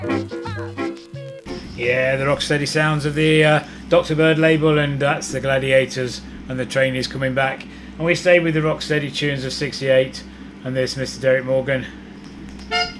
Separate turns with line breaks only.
Yeah, the rocksteady sounds of the Dr. Bird label, and that's the Gladiators and the Trainees coming back. And we stay with the rocksteady tunes of '68, and this Mr. Derek Morgan.